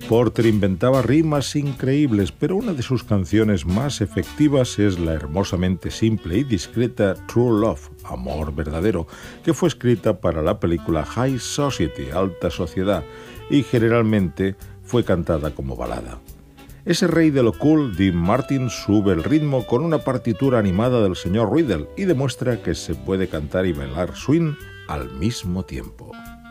Porter inventaba rimas increíbles, pero una de sus canciones más efectivas es la hermosamente simple y discreta True Love, Amor Verdadero, que fue escrita para la película High Society, Alta Sociedad, y generalmente fue cantada como balada. Ese rey de lo cool, Dean Martin, sube el ritmo con una partitura animada del señor Riddle y demuestra que se puede cantar y bailar swing al mismo tiempo.